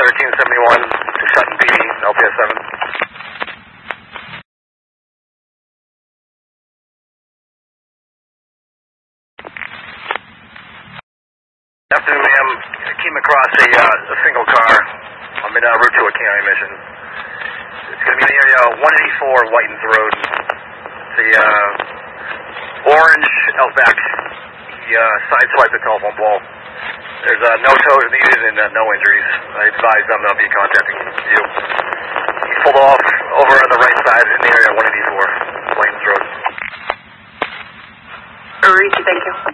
1371 to Sutton PD, LPS 7. Afternoon, ma'am. Came across a single car. I'm in route to a canine mission. It's going to be in the area 184 Whitens Road. It's a orange Outback. He sideswiped the telephone pole. There's no tow needed and no injuries. I advise them they'll be contacting you. He pulled off over on the right side in the area 184 Whitens Road. Alright, thank you.